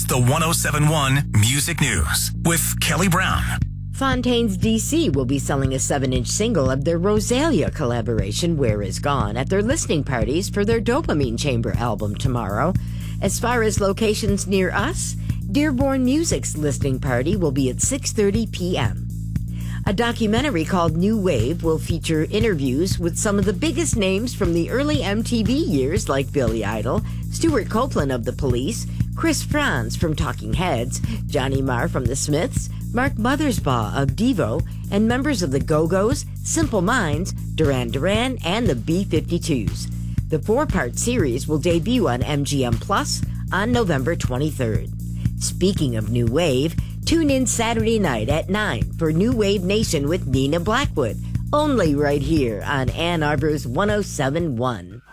the 1071 Music News with Kelly Brown. Fontaines DC will be selling a 7-inch single of their Rosalia collaboration, Where Is Gone, at their listening parties for their Dopamine Chamber album tomorrow. As far as locations near us, Dearborn Music's listening party will be at 6:30 p.m. A documentary called New Wave will feature interviews with some of the biggest names from the early MTV years like Billy Idol, Stuart Copeland of The Police, Chris Franz from Talking Heads, Johnny Marr from The Smiths, Mark Mothersbaugh of Devo, and members of the Go-Go's, Simple Minds, Duran Duran, and the B-52s. The 4-part series will debut on MGM Plus on November 23rd. Speaking of New Wave, tune in Saturday night at 9 for New Wave Nation with Nina Blackwood, only right here on Ann Arbor's 1071.